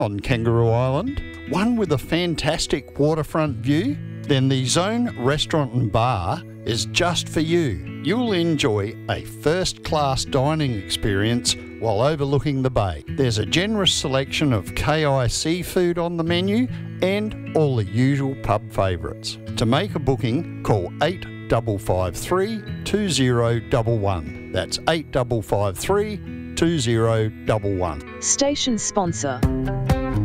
on Kangaroo Island, one with a fantastic waterfront view, then the Zone Restaurant and Bar is just for you. You'll enjoy a first-class dining experience while overlooking the bay. There's a generous selection of KI seafood on the menu and all the usual pub favourites. To make a booking, call 8553 2011. That's 8553 2011. Station sponsor.